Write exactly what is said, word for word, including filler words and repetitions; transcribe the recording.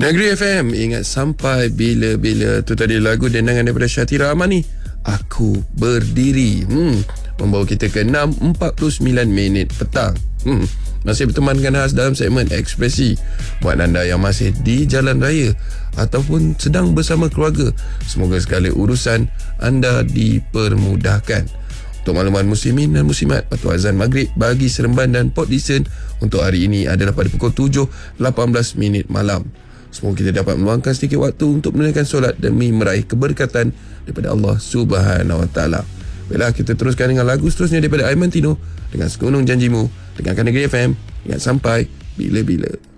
Negeri F M, ingat sampai bila-bila. Tu tadi lagu dendangan daripada Syatira Amani, Aku Berdiri. Hmm, membawa kita ke enam empat puluh sembilan minit petang. Hmm, masih berteman dengan khas dalam segmen Ekspresi. Buat anda yang masih di jalan raya ataupun sedang bersama keluarga, semoga segala urusan anda dipermudahkan. Untuk makluman muslimin dan muslimat, waktu azan maghrib bagi Seremban dan Port Dickson untuk hari ini adalah pada pukul tujuh lapan belas minit malam. Semoga kita dapat meluangkan sedikit waktu untuk menunaikan solat demi meraih keberkatan daripada Allah Subhanahu Wa Taala. Baiklah, kita teruskan dengan lagu seterusnya daripada Aiman Tino dengan Segunung Janjimu. Dengarkan Negeri F M, ingat sampai bila-bila.